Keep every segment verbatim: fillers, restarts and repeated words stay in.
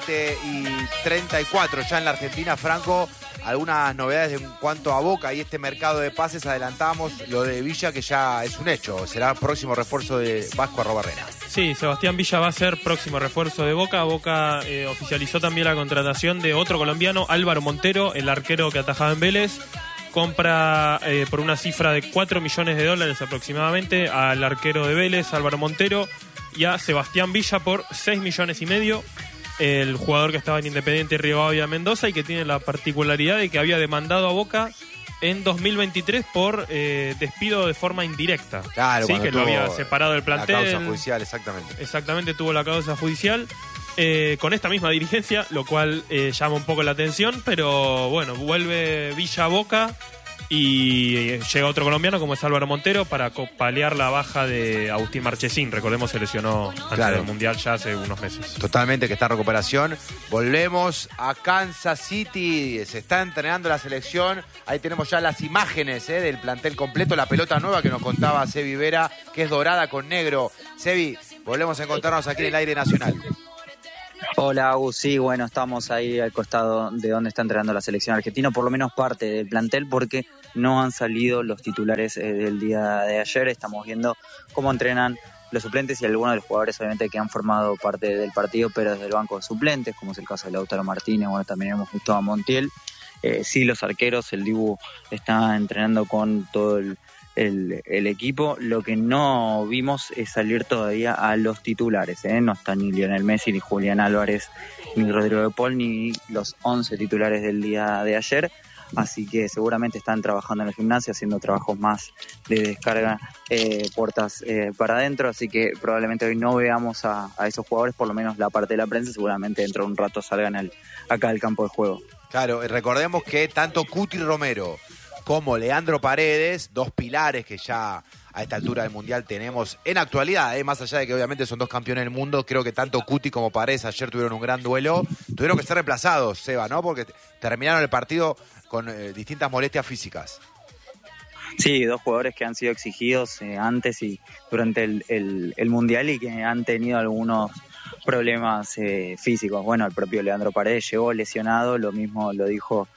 veinte y treinta y cuatro ya en la Argentina. Franco, algunas novedades en cuanto a Boca y este mercado de pases. Adelantamos lo de Villa, que ya es un hecho. Será próximo refuerzo de Vasco Arrobarrena. Sí, Sebastián Villa va a ser próximo refuerzo de Boca. Boca eh, oficializó también la contratación de otro colombiano, Álvaro Montero, el arquero que atajaba en Vélez. Compra eh, por una cifra de cuatro millones de dólares aproximadamente al arquero de Vélez, Álvaro Montero, y a Sebastián Villa por seis millones y medio. El jugador que estaba en Independiente Rivadavia Mendoza y que tiene la particularidad de que había demandado a Boca en dos mil veintitrés por eh, despido de forma indirecta. Claro, sí, que lo había separado del plantel. La causa judicial, exactamente. Exactamente, tuvo la causa judicial. Eh, con esta misma dirigencia, lo cual eh, llama un poco la atención, pero bueno, vuelve Villa a Boca y eh, llega otro colombiano como es Álvaro Montero para paliar la baja de Agustín Marchesín. Recordemos, se lesionó antes Claro. del Mundial ya hace unos meses. Totalmente, que está en recuperación. Volvemos a Kansas City. Se está entrenando la selección. Ahí tenemos ya las imágenes eh, del plantel completo. La pelota nueva que nos contaba Sebi Vera, que es dorada con negro. Sebi, volvemos a encontrarnos aquí en el aire nacional. Hola, Agus. Sí, bueno, estamos ahí al costado de donde está entrenando la selección argentina, por lo menos parte del plantel, porque no han salido los titulares eh, del día de ayer. Estamos viendo cómo entrenan los suplentes y algunos de los jugadores, obviamente, que han formado parte del partido, pero desde el banco de suplentes, como es el caso de Lautaro Martínez. Bueno, también hemos visto a Montiel. Eh, sí, los arqueros, el Dibu está entrenando con todo el El, el equipo. Lo que no vimos es salir todavía a los titulares, ¿eh? No está ni Lionel Messi, ni Julián Álvarez, ni Rodrigo de Paul, ni los once titulares del día de ayer, así que seguramente están trabajando en el gimnasio, haciendo trabajos más de descarga, eh, puertas eh, para adentro, así que probablemente hoy no veamos a, a esos jugadores, por lo menos la parte de la prensa. Seguramente dentro de un rato salgan al, acá al campo de juego. Claro, recordemos que tanto Cuti Romero como Leandro Paredes, dos pilares que ya a esta altura del Mundial tenemos en actualidad, ¿eh? Más allá de que obviamente son dos campeones del mundo, creo que tanto Cuti como Paredes ayer tuvieron un gran duelo, tuvieron que ser reemplazados, Seba, ¿no? Porque terminaron el partido con eh, distintas molestias físicas. Sí, dos jugadores que han sido exigidos eh, antes y durante el, el, el Mundial y que han tenido algunos problemas eh, físicos. Bueno, el propio Leandro Paredes llegó lesionado, lo mismo lo dijo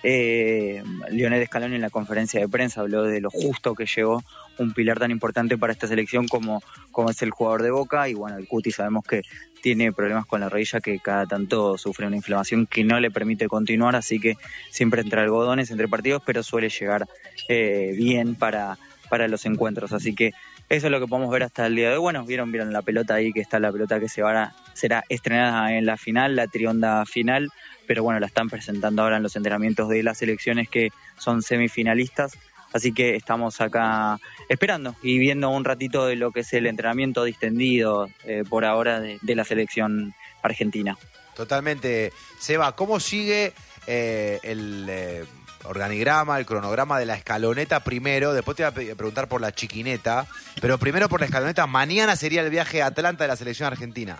Eh, Lionel Scaloni en la conferencia de prensa. Habló de lo justo que llegó un pilar tan importante para esta selección como, como es el jugador de Boca. Y bueno, el Cuti sabemos que tiene problemas con la rodilla, que cada tanto sufre una inflamación que no le permite continuar, así que siempre entre algodones, entre partidos, pero suele llegar eh, bien para, para los encuentros, así que eso es lo que podemos ver hasta el día de hoy. Bueno, vieron, vieron la pelota ahí, que está la pelota que se va a, será estrenada en la final, la trionda final, pero bueno, la están presentando ahora en los entrenamientos de las selecciones que son semifinalistas, así que estamos acá esperando y viendo un ratito de lo que es el entrenamiento distendido eh, por ahora de, de la selección argentina. Totalmente. Seba, ¿cómo sigue eh, el eh, organigrama, el cronograma de la escaloneta primero? Después te voy a preguntar por la chiquineta, pero primero por la escaloneta. Mañana sería el viaje a Atlanta de la selección argentina.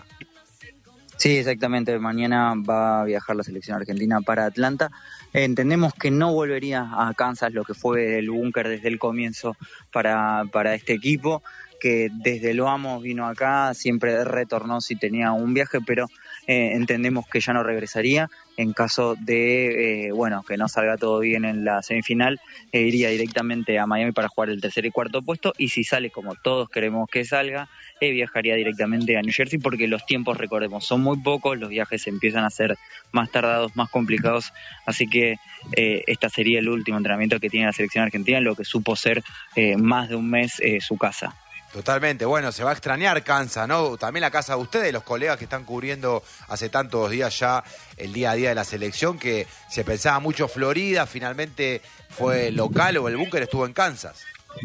Sí, exactamente. Mañana va a viajar la selección argentina para Atlanta. Eh, entendemos que no volvería a Kansas, lo que fue el búnker desde el comienzo para, para este equipo, que desde lo amo vino acá, siempre retornó si tenía un viaje, pero eh, entendemos que ya no regresaría. En caso de, eh, bueno, que no salga todo bien en la semifinal, eh, iría directamente a Miami para jugar el tercer y cuarto puesto, y si sale como todos queremos que salga, eh, viajaría directamente a New Jersey, porque los tiempos, recordemos, son muy pocos, los viajes empiezan a ser más tardados, más complicados, así que eh, este sería el último entrenamiento que tiene la selección argentina, lo que supo ser eh, más de un mes eh, su casa. Totalmente, bueno, se va a extrañar Kansas, ¿no? También la casa de ustedes, los colegas que están cubriendo hace tantos días ya el día a día de la selección, que se pensaba mucho Florida, finalmente fue local, o el búnker estuvo en Kansas.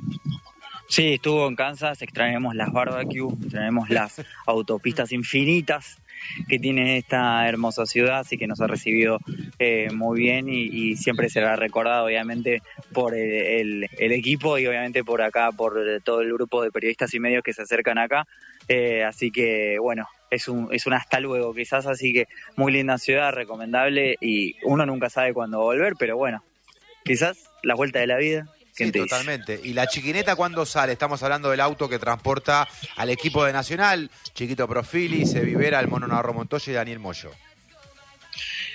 Sí, estuvo en Kansas, extrañamos las barbecues, extrañamos las autopistas infinitas que tiene esta hermosa ciudad, así que nos ha recibido eh, muy bien y, y siempre será recordado obviamente por el, el, el equipo y obviamente por acá, por todo el grupo de periodistas y medios que se acercan acá, eh, así que bueno, es un, es un hasta luego quizás, así que muy linda ciudad, recomendable, y uno nunca sabe cuándo volver, pero bueno, quizás la vuelta de la vida. Sí, totalmente. ¿Y la chiquineta cuándo sale? Estamos hablando del auto que transporta al equipo de Nacional, Chiquito Profili, Sebi Vera, el Mono Navarro Montoya y Daniel Moyo.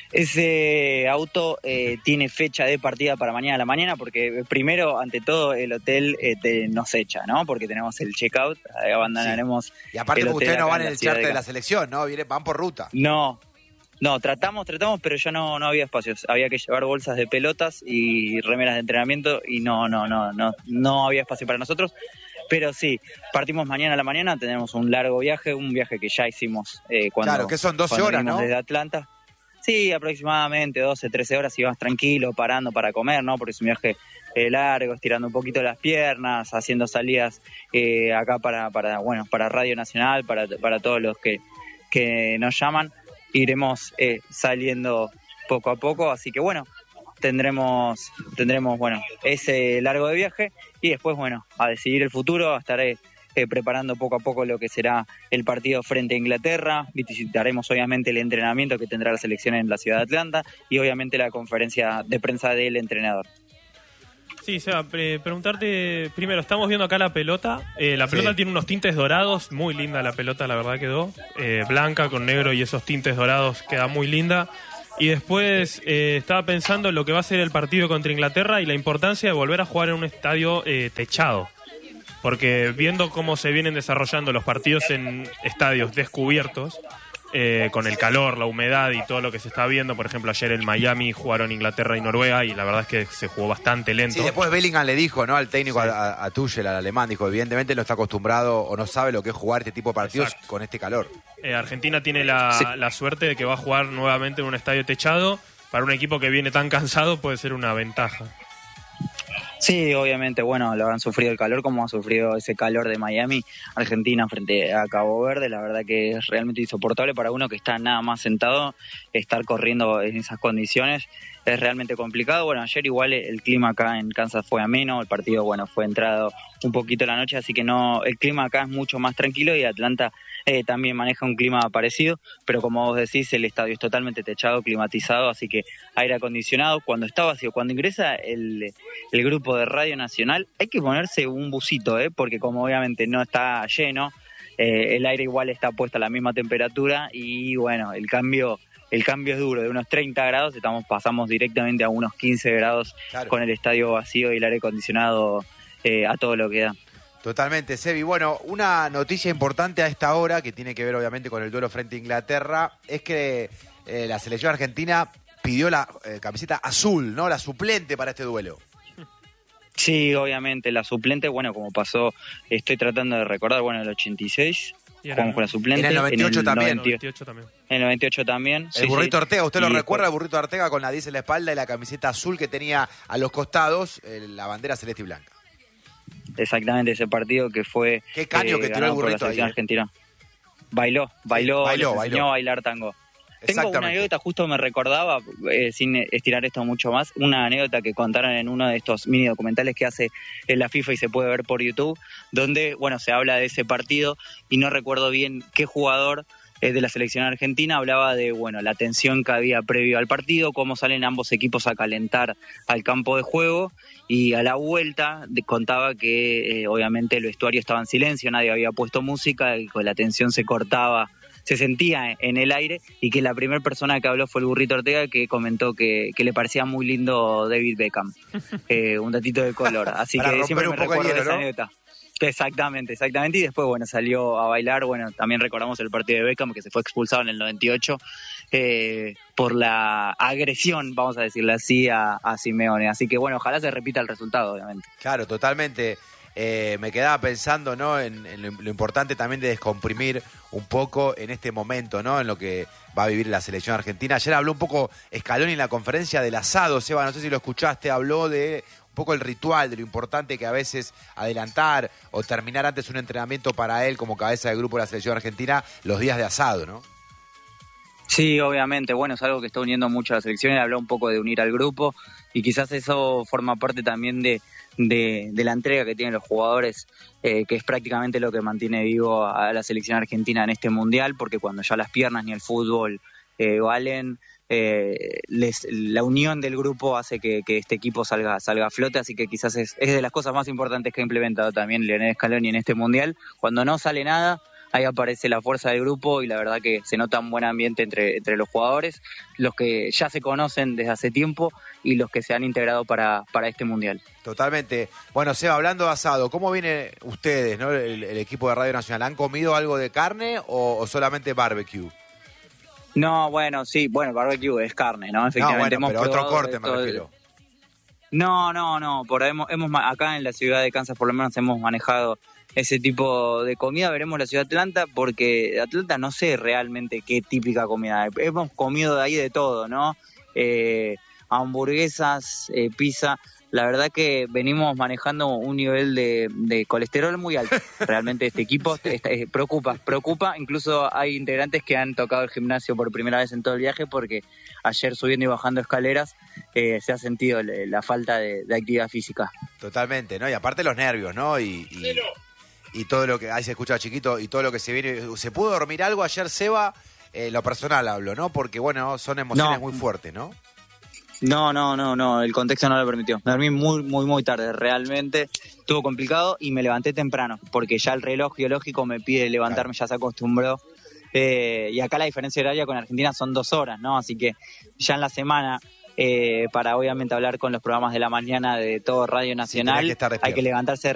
Ese auto eh, tiene fecha de partida para mañana a la mañana, porque primero, ante todo, el hotel eh, te, nos echa, ¿no? Porque tenemos el checkout, eh, abandonaremos. Sí. Y aparte, el porque hotel ustedes no acá van en en la el ciudad charter de de la selección, ¿no? Viene, van por ruta. No, no, tratamos, tratamos, pero ya no, no había espacios. Había que llevar bolsas de pelotas y remeras de entrenamiento y no, no, no, no, no había espacio para nosotros. Pero sí, partimos mañana a la mañana, tenemos un largo viaje, un viaje que ya hicimos eh, cuando. Claro, que son doce horas, ¿no? Desde Atlanta. Sí, aproximadamente doce, trece horas y vas tranquilo, parando para comer, ¿no? Porque es un viaje eh, largo, estirando un poquito las piernas, haciendo salidas eh, acá para, para, bueno, para Radio Nacional, para, para todos los que, que nos llaman. Iremos eh, saliendo poco a poco, así que bueno, tendremos, tendremos, bueno, ese largo de viaje y después, bueno, a decidir el futuro, estaré Eh, preparando poco a poco lo que será el partido frente a Inglaterra. Visitaremos obviamente el entrenamiento que tendrá la selección en la ciudad de Atlanta y obviamente la conferencia de prensa del entrenador. Sí, Seba, pre- preguntarte primero, estamos viendo acá la pelota. Eh, la pelota Sí. tiene unos tintes dorados, muy linda la pelota, la verdad quedó. Eh, blanca con negro y esos tintes dorados, queda muy linda. Y después eh, estaba pensando en lo que va a ser el partido contra Inglaterra y la importancia de volver a jugar en un estadio eh, techado. Porque viendo cómo se vienen desarrollando los partidos en estadios descubiertos, eh, con el calor, la humedad y todo lo que se está viendo, por ejemplo, ayer en Miami jugaron Inglaterra y Noruega y la verdad es que se jugó bastante lento. Sí, después Bellingham le dijo, ¿no? Al técnico, Sí. a, a Tuchel, al alemán, dijo, evidentemente no está acostumbrado o no sabe lo que es jugar este tipo de partidos Exacto. con este calor. Eh, Argentina tiene la, Sí. la suerte de que va a jugar nuevamente en un estadio techado. Para un equipo que viene tan cansado puede ser una ventaja. Sí, obviamente, bueno, lo han sufrido el calor como ha sufrido ese calor de Miami, Argentina frente a Cabo Verde, la verdad que es realmente insoportable para uno que está nada más sentado, estar corriendo en esas condiciones es realmente complicado. Bueno, ayer igual el clima acá en Kansas fue ameno, el partido, bueno, fue entrado un poquito la noche, así que no, el clima acá es mucho más tranquilo y Atlanta eh, también maneja un clima parecido, pero como vos decís, el estadio es totalmente techado, climatizado, así que aire acondicionado. Cuando está vacío, cuando ingresa el, el grupo de Radio Nacional, hay que ponerse un busito, ¿eh? Porque como obviamente no está lleno, eh, el aire igual está puesto a la misma temperatura y bueno, el cambio... El cambio es duro, de unos treinta grados estamos pasamos directamente a unos quince grados Claro. con el estadio vacío y el aire acondicionado eh, a todo lo que da. Totalmente, Sebi. Bueno, una noticia importante a esta hora, que tiene que ver obviamente con el duelo frente a Inglaterra, es que eh, la selección argentina pidió la eh, camiseta azul, ¿no? La suplente para este duelo. Sí, obviamente, la suplente, bueno, como pasó, estoy tratando de recordar, bueno, el ochenta y seis, Y en jugamos el- con la suplente. en el noventa y ocho también. noventa noventa y ocho también. En el noventa y ocho también. El sí, burrito sí. Ortega, ¿usted lo Y recuerda? El después- burrito Ortega con la diez en la espalda y la camiseta azul que tenía a los costados, eh, la bandera celeste y blanca. Exactamente, ese partido que fue Qué caño que tiró ganado el por la burrito ahí, selección eh. argentina. Bailó, bailó, bailó, les bailó. enseñó a bailar tango. Tengo una Exactamente. anécdota, justo me recordaba, eh, sin estirar esto mucho más, una anécdota que contaron en uno de estos mini documentales que hace en la FIFA y se puede ver por YouTube, donde, bueno, se habla de ese partido y no recuerdo bien qué jugador eh, de la selección argentina hablaba de, bueno, la tensión que había previo al partido, cómo salen ambos equipos a calentar al campo de juego y a la vuelta de- contaba que eh, obviamente el vestuario estaba en silencio, nadie había puesto música y con la tensión se cortaba, se sentía en el aire y que la primera persona que habló fue el burrito Ortega, que comentó que, que le parecía muy lindo David Beckham, eh, un datito de color, así Para que romper siempre un me poco el recuerdo hielo, esa ¿no? anécdota. Exactamente, exactamente, y después bueno salió a bailar, bueno también recordamos el partido de Beckham que se fue expulsado en el noventa y ocho eh, por la agresión, vamos a decirle así, a, a Simeone, así que bueno, ojalá se repita el resultado obviamente. Claro, totalmente. Eh, me quedaba pensando, ¿no? En, en lo, lo importante también de descomprimir un poco en este momento, ¿no? En lo que va a vivir la selección argentina. Ayer habló un poco Scaloni en la conferencia del asado, Seba, no sé si lo escuchaste, habló de un poco el ritual, de lo importante que a veces adelantar o terminar antes un entrenamiento para él como cabeza de grupo de la selección argentina, los días de asado, ¿no? Sí, obviamente, bueno, es algo que está uniendo mucho a la selección, él habló un poco de unir al grupo y quizás eso forma parte también de, de, de la entrega que tienen los jugadores, eh, que es prácticamente lo que mantiene vivo a la selección argentina en este mundial, porque cuando ya las piernas ni el fútbol eh, valen, eh, les, la unión del grupo hace que, que este equipo salga, salga a flote, así que quizás es, es de las cosas más importantes que ha implementado también Lionel Scaloni en este mundial. Cuando no sale nada, ahí aparece la fuerza del grupo y la verdad que se nota un buen ambiente entre, entre los jugadores, los que ya se conocen desde hace tiempo y los que se han integrado para, para este Mundial. Totalmente. Bueno, Seba, hablando de asado, ¿cómo vienen ustedes, ¿no? el, el equipo de Radio Nacional? ¿Han comido algo de carne o, o solamente barbecue? No, bueno, sí, bueno, barbecue es carne, ¿no? Efectivamente, no, bueno, hemos pero otro corte esto, me refiero. No, no, no, por hemos, hemos acá en la ciudad de Kansas por lo menos hemos manejado ese tipo de comida. Veremos la ciudad de Atlanta, porque de Atlanta no sé realmente qué típica comida hay. Hemos comido de ahí de todo, ¿no? Eh, hamburguesas, eh, pizza. La verdad que venimos manejando un nivel de, de colesterol muy alto. Realmente este equipo sí. está, eh, preocupa, preocupa. Incluso hay integrantes que han tocado el gimnasio por primera vez en todo el viaje, porque ayer subiendo y bajando escaleras eh, se ha sentido la, la falta de, de actividad física. Totalmente, ¿no? Y aparte los nervios, ¿no? Y, y, y todo lo que ahí se escucha chiquito y todo lo que se viene. ¿Se pudo dormir algo ayer, Seba? Eh, lo personal hablo, ¿no? Porque, bueno, son emociones no. muy fuertes, ¿no? No, no, no, no, el contexto no lo permitió. Me dormí muy, muy, muy tarde, realmente estuvo complicado y me levanté temprano, porque ya el reloj biológico me pide levantarme, claro. Ya se acostumbró. Eh, y acá la diferencia horaria con Argentina son dos horas, ¿no? Así que ya en la semana, eh, para obviamente hablar con los programas de la mañana de todo Radio Nacional, sí, que hay que levantarse